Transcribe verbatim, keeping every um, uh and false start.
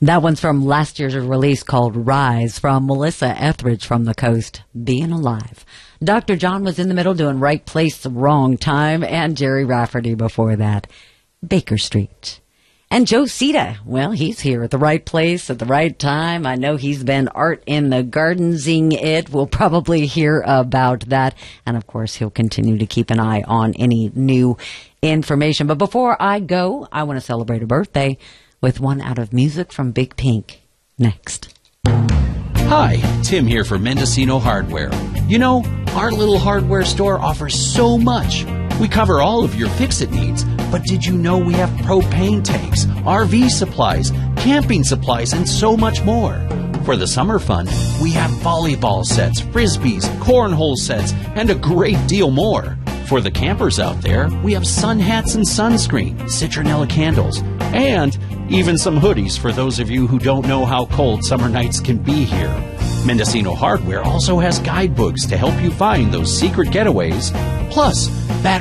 That one's from last year's release called Rise from Melissa Etheridge from the Coast, Being Alive. Doctor John was in the middle doing Right Place, Wrong Time, and Jerry Rafferty before that, Baker Street. And Joe Sita, well, he's here at the right place at the right time. I know he's been art in the gardensing it. We'll probably hear about that. And, of course, he'll continue to keep an eye on any new information. But before I go, I want to celebrate a birthday with one out of music from Big Pink. Next. Hi, Tim here for Mendocino Hardware. You know, our little hardware store offers so much. We cover all of your fix-it needs, but did you know we have propane tanks, R V supplies, camping supplies, and so much more? For the summer fun, we have volleyball sets, frisbees, cornhole sets, and a great deal more. For the campers out there, we have sun hats and sunscreen, citronella candles, and even some hoodies for those of you who don't know how cold summer nights can be here. Mendocino Hardware also has guidebooks to help you find those secret getaways, plus